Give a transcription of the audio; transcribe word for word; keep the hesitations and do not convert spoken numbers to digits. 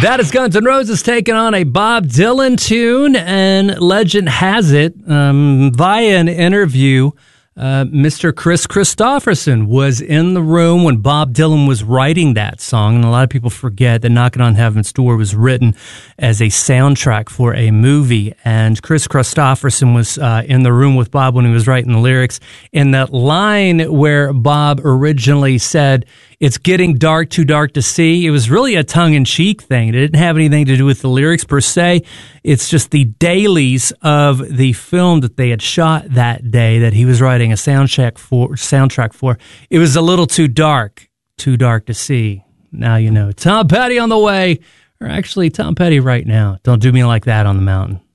That is Guns N' Roses taking on a Bob Dylan tune, and legend has it, um, via an interview, uh, Mister Chris Christopherson was in the room when Bob Dylan was writing that song, and a lot of people forget that Knockin' on Heaven's Door was written as a soundtrack for a movie, and Chris Christopherson was uh, in the room with Bob when he was writing the lyrics, and that line where Bob originally said, "It's getting dark, too dark to see," it was really a tongue-in-cheek thing. It didn't have anything to do with the lyrics per se. It's just the dailies of the film that they had shot that day that he was writing a soundtrack for. Soundtrack for. It was a little too dark, too dark to see. Now you know. Tom Petty on the way, or actually Tom Petty right now. Don't do me like that on the mountain.